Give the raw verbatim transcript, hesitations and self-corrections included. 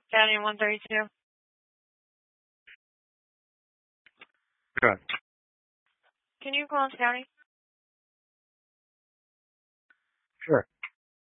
County one thirty-two. Good. Can you call us, County? Sure.